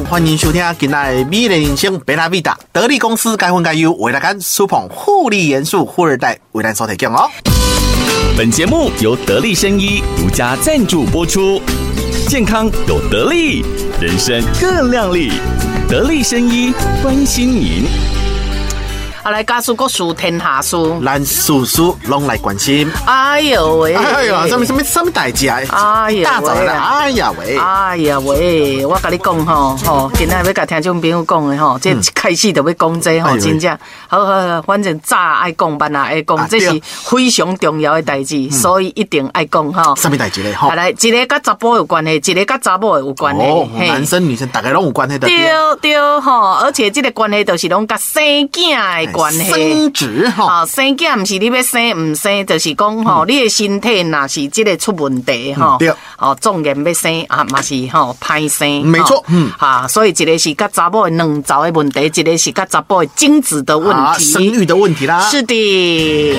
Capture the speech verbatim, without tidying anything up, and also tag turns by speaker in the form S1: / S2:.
S1: 欢迎收听今仔的美丽人生贝拉维达得力公司该分该优为大家苏捧护理元素富二代为咱所提供哦。
S2: 本节目由得力生医独家赞助播出，健康有得力，人生更亮丽。得力生医关心您。
S3: 啊，来家事国事天下事，
S1: 咱事事拢来关心。
S3: 哎呦喂！
S1: 哎呦，什么什么什么代志啊？
S3: 哎呀，
S1: 大早的，哎呀喂！
S3: 哎呀喂！我甲你讲吼吼，今仔要甲听众朋友讲的吼，这一开始就要讲这吼，真正好好，反正早爱讲，晚也爱讲，这是非常重要的代志，所以一定爱讲吼。
S1: 什么代志咧？吼，
S3: 来，一个甲查甫有关系，一个甲查某有关系。
S1: 哦，男生女生大概拢有关系的。
S3: 对对吼，而且这个关系就是拢甲生囝的关系。
S1: 生殖吼，
S3: 啊，生囝毋是你要生唔生，就是讲吼，你的身体若是这个出问题吼，
S1: 对，
S3: 哦，纵然要生啊，嘛是吼歹生，
S1: 没错，嗯，
S3: 啊，所以一个是甲查某的卵巢的问题，一个是甲查甫的精子的问题，
S1: 生育的问题啦，
S3: 是的。